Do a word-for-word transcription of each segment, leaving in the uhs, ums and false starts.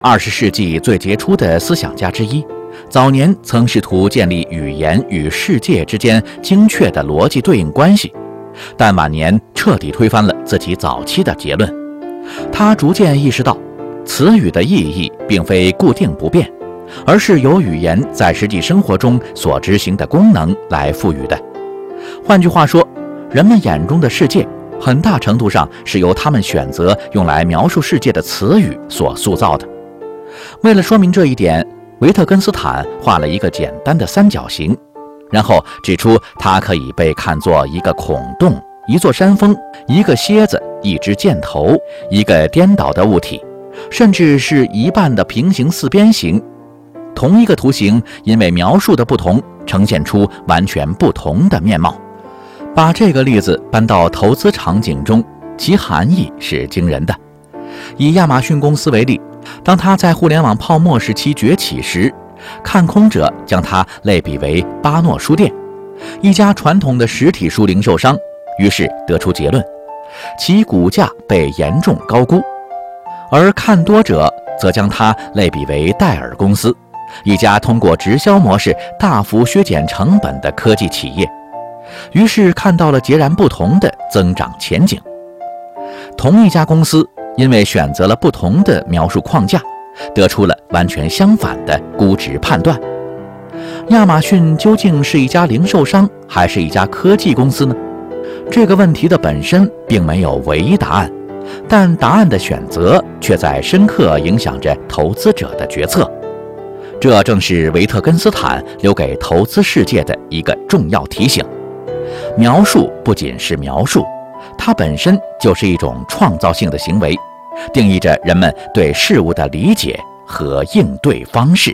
二十世纪最杰出的思想家之一，早年曾试图建立语言与世界之间精确的逻辑对应关系，但晚年彻底推翻了自己早期的结论。他逐渐意识到，词语的意义并非固定不变，而是由语言在实际生活中所执行的功能来赋予的。换句话说，人们眼中的世界很大程度上是由他们选择用来描述世界的词语所塑造的。为了说明这一点，维特根斯坦画了一个简单的三角形，然后指出它可以被看作一个孔洞、一座山峰、一个蝎子、一支箭头、一个颠倒的物体，甚至是一半的平行四边形。同一个图形因为描述的不同，呈现出完全不同的面貌。把这个例子搬到投资场景中，其含义是惊人的。以亚马逊公司为例，当它在互联网泡沫时期崛起时，看空者将它类比为巴诺书店，一家传统的实体书零售商，于是得出结论，其股价被严重高估。而看多者则将它类比为戴尔公司，一家通过直销模式大幅削减成本的科技企业，于是看到了截然不同的增长前景。同一家公司因为选择了不同的描述框架，得出了完全相反的估值判断。亚马逊究竟是一家零售商还是一家科技公司呢？这个问题的本身并没有唯一答案，但答案的选择却在深刻影响着投资者的决策。这正是维特根斯坦留给投资世界的一个重要提醒：描述不仅是描述，它本身就是一种创造性的行为，定义着人们对事物的理解和应对方式。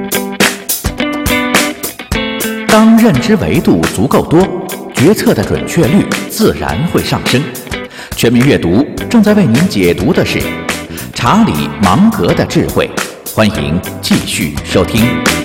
当认知维度足够多，决策的准确率自然会上升。全民阅读正在为您解读的是查理芒格的智慧，欢迎继续收听。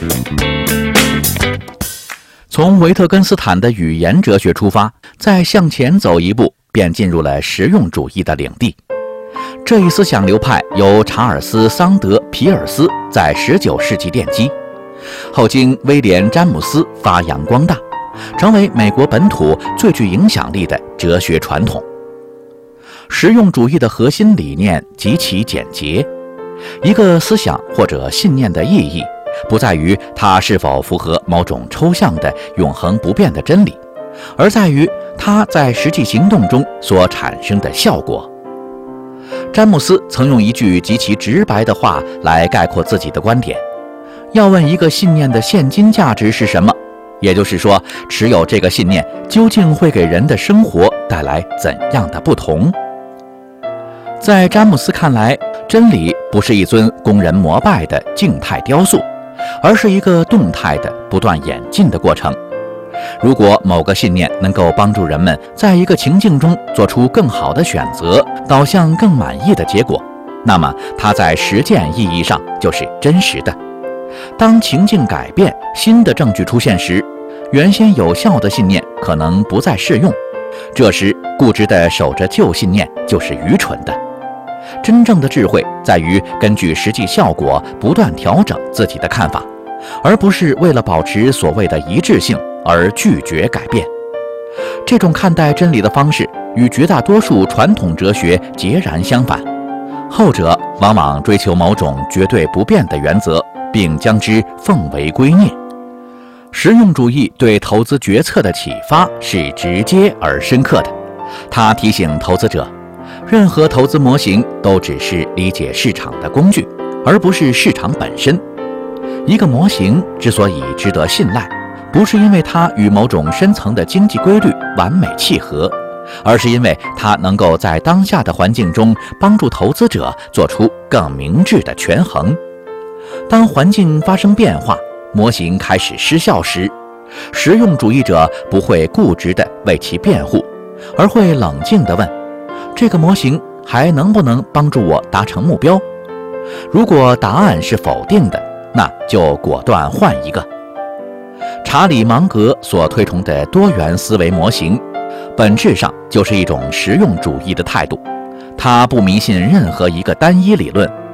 从维特根斯坦的语言哲学出发，再向前走一步，便进入了实用主义的领地。这一思想流派由查尔斯·桑德·皮尔斯在十九世纪奠基，后经威廉·詹姆斯发扬光大，成为美国本土最具影响力的哲学传统。实用主义的核心理念极其简洁，一个思想或者信念的意义，不在于它是否符合某种抽象的永恒不变的真理，而在于它在实际行动中所产生的效果。詹姆斯曾用一句极其直白的话来概括自己的观点：要问一个信念的现今价值是什么，也就是说，持有这个信念究竟会给人的生活带来怎样的不同。在詹姆斯看来，真理不是一尊供人膜拜的静态雕塑，而是一个动态的不断演进的过程。如果某个信念能够帮助人们在一个情境中做出更好的选择，导向更满意的结果，那么它在实践意义上就是真实的。当情境改变，新的证据出现时，原先有效的信念可能不再适用，这时固执地守着旧信念就是愚蠢的。真正的智慧在于根据实际效果不断调整自己的看法，而不是为了保持所谓的一致性而拒绝改变。这种看待真理的方式与绝大多数传统哲学截然相反，后者往往追求某种绝对不变的原则，并将之奉为圭臬。实用主义对投资决策的启发是直接而深刻的，它提醒投资者，任何投资模型都只是理解市场的工具，而不是市场本身。一个模型之所以值得信赖，不是因为它与某种深层的经济规律完美契合，而是因为它能够在当下的环境中帮助投资者做出更明智的权衡。当环境发生变化，模型开始失效时，实用主义者不会固执地为其辩护，而会冷静地问，这个模型还能不能帮助我达成目标？如果答案是否定的，那就果断换一个。查理芒格所推崇的多元思维模型，本质上就是一种实用主义的态度。他不迷信任何一个单一理论，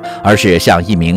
而是像一名